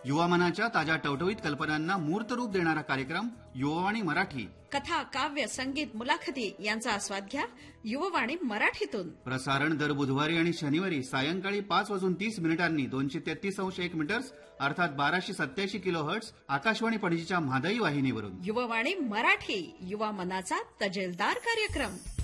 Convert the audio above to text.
युवा मनाच्या ताज्या टवटवीत कल्पनांना मूर्त रूप देणारा कार्यक्रम युवावाणी मराठी. कथा, काव्य, संगीत, मुलाखती यांचा आस्वाद घ्या युवावाणी मराठीतून. प्रसारण दर बुधवारी आणि शनिवारी सायंकाळी 5:30 233.1 मीटर्स अर्थात 1287 किलोहर्ट्ज आकाशवाणी पणजीच्या म्हादई वाहिनीवरून. युवावाणी मराठी, युवा मनाचा तजेलदार कार्यक्रम.